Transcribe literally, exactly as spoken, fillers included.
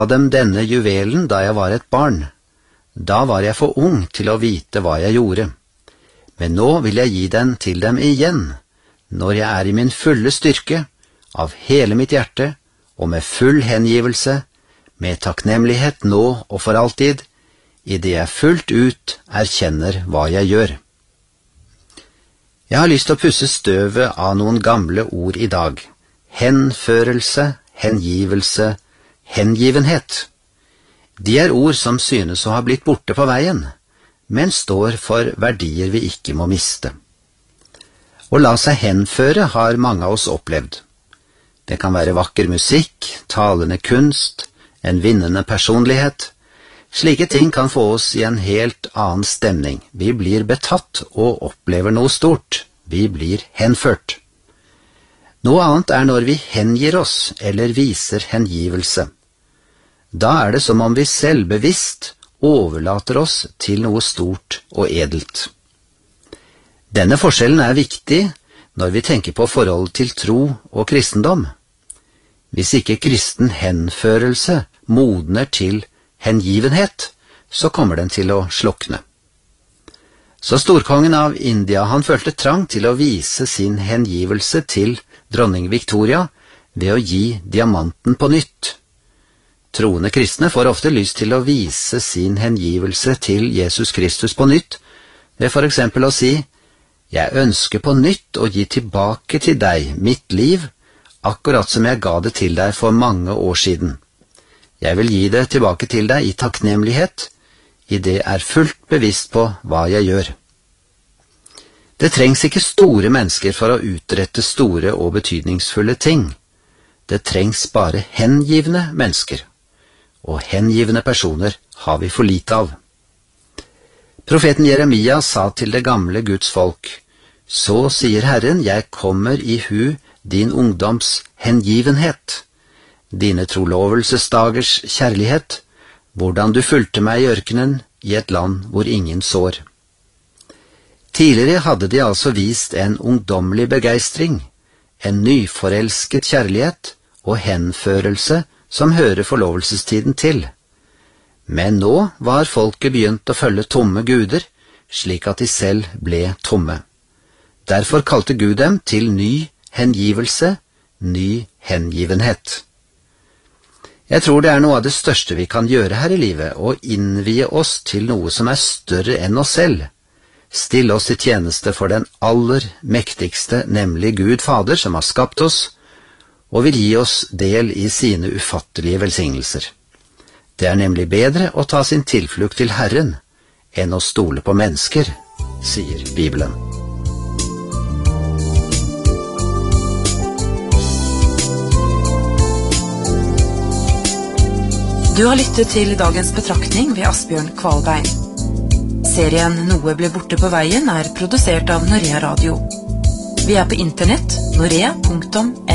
dem denne juvelen da jeg var et barn. Da var jeg for ung til å vite hva jeg gjorde. Men nå vil jeg gi den til dem igjen, når jeg er i min fulle styrke, av hele mitt hjerte, og med full hengivelse, med takknemlighet nå og for alltid, i det jeg fullt ut erkjenner hva jeg gjør. Jeg har lyst til å pusse støvet av noen gamle ord i dag. Henførelse, hengivelse, hengivenhet. De er ord som synes å ha blitt borte på veien, men står for verdier vi ikke må miste. Å la seg henføre har mange av oss opplevd. Det kan være vakker musikk, talende kunst, en vinnende personlighet. Slike ting kan få oss i en helt annen stemning. Vi blir betatt og opplever noe stort. Vi blir henført. Noe annet er når vi hengir oss eller viser hengivelse. Da er det som om vi selvbevisst overlater oss til noe stort og edelt. Denne forskjellen er viktig når vi tenker på forholdet til tro og kristendom. Hvis ikke kristen henførelse modner til hengivenhet, så kommer den til å slukne. Så storkongen av India, han følte trang til å vise sin hengivelse til dronning Victoria ved å gi diamanten på nytt. Troende kristne får ofte lyst til å vise sin hengivelse til Jesus Kristus på nytt, ved for eksempel å si: «Jeg ønsker på nytt å gi tilbake til deg mitt liv, akkurat som jeg ga det til deg for mange år siden. Jeg vil gi det tilbake til deg i takknemlighet, i det jeg er fullt bevisst på hva jeg gjør.» Det trengs ikke store mennesker for å utrette store og betydningsfulle ting. Det trengs bare hengivne mennesker, og hengivne personer har vi for lite av. Profeten Jeremia sa til det gamle Guds folk: «Så sier Herren, jeg kommer i hu din ungdoms hengivenhet, dine trolovelsesdagers kjærlighet, hvordan du fulgte meg i ørkenen i et land hvor ingen sår.» Tidligere hadde de altså vist en ungdommelig begeistring, en nyforelsket kjærlighet og henførelse som hører forlovelsestiden til. Men nå var folket begynt å følge tomme guder, slik at de selv ble tomme. Derfor kalte Gud dem til ny hengivelse, ny hengivenhet. Jeg tror det er noe av det største vi kan gjøre her i livet, å innvie oss til noe som er større enn oss selv. Stille oss i tjeneste for den aller mektigste, nemlig Gud Fader, som har skapt oss, og vil gi oss del i sine ufattelige velsignelser. Det er nemlig bedre å ta sin tilflukt til Herren enn å stole på mennesker, sier Bibelen. Du har lyttet til dagens betraktning ved Asbjørn Kvalbein. Serien Noe ble borte på veien er produsert av Norea Radio. Vi er på internett, norea punktum